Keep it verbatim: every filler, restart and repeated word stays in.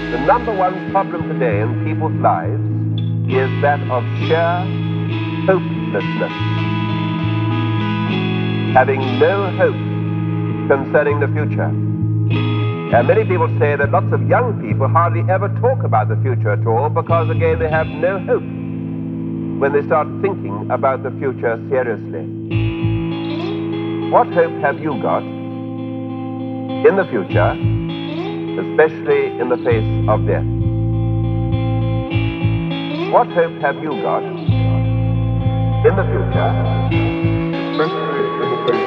The number one problem today in people's lives is that of sheer hopelessness. Having no hope concerning the future. And many people say that lots of young people hardly ever talk about the future at all because, again, they have no hope when they start thinking about the future seriously. What hope have you got in the future, especially in the face of death? What hope have you got in the future, especially in the face